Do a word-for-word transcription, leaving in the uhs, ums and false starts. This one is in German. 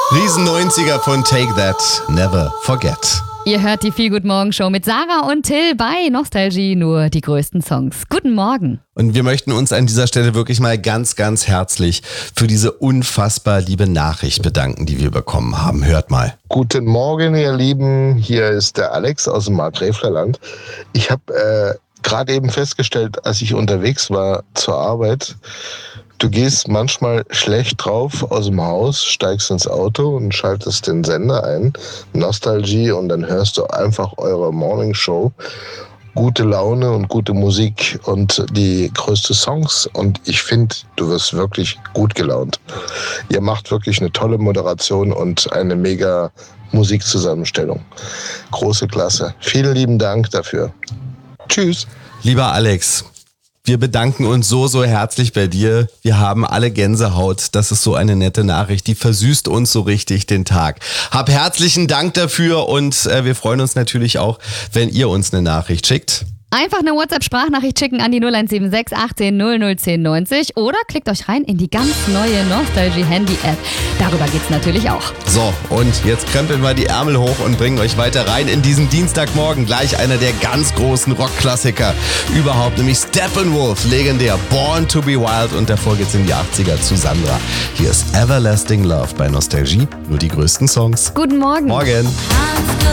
Riesen neunziger von Take That, Never Forget. Ihr hört die Feel Good Morgen Show mit Sarah und Till bei Nostalgie, nur die größten Songs. Guten Morgen. Und wir möchten uns an dieser Stelle wirklich mal ganz, ganz herzlich für diese unfassbar liebe Nachricht bedanken, die wir bekommen haben. Hört mal. Guten Morgen, ihr Lieben. Hier ist der Alex aus dem Markgräflerland. Ich habe äh, gerade eben festgestellt, als ich unterwegs war zur Arbeit, du gehst manchmal schlecht drauf aus dem Haus, steigst ins Auto und schaltest den Sender ein, Nostalgie, und dann hörst du einfach eure Morning Show. Gute Laune und gute Musik und die größten Songs. Und ich finde, du wirst wirklich gut gelaunt. Ihr macht wirklich eine tolle Moderation und eine mega Musikzusammenstellung. Große Klasse. Vielen lieben Dank dafür. Tschüss. Lieber Alex, wir bedanken uns so, so herzlich bei dir. Wir haben alle Gänsehaut. Das ist so eine nette Nachricht. Die versüßt uns so richtig den Tag. Hab herzlichen Dank dafür und äh, wir freuen uns natürlich auch, wenn ihr uns eine Nachricht schickt. Einfach eine WhatsApp-Sprachnachricht schicken an die null eins sieben sechs achtzehn null null zehn neunzig oder klickt euch rein in die ganz neue Nostalgie-Handy-App. Darüber geht's natürlich auch. So, und jetzt krempeln wir die Ärmel hoch und bringen euch weiter rein in diesen Dienstagmorgen. Gleich einer der ganz großen Rockklassiker überhaupt, nämlich Steppenwolf, legendär, Born to be Wild, und davor geht's in die achtziger zu Sandra. Hier ist Everlasting Love bei Nostalgie, nur die größten Songs. Guten Morgen. Morgen.